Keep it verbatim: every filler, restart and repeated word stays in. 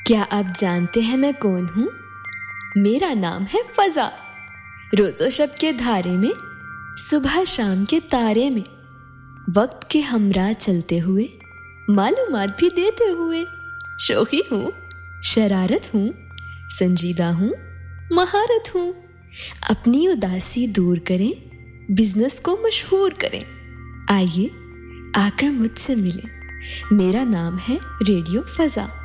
क्या आप जानते हैं मैं कौन हूँ? मेरा नाम है फजा। रोजो शब के धारे में, सुबह शाम के तारे में, वक्त के हमरा चलते हुए, मालूमात भी देते हुए। शौकी हूँ, शरारत हूँ, संजीदा हूँ, महारत हूँ। अपनी उदासी दूर करें, बिजनेस को मशहूर करें। आइए आकर मुझसे मिलें। मेरा नाम है रेडियो फजा।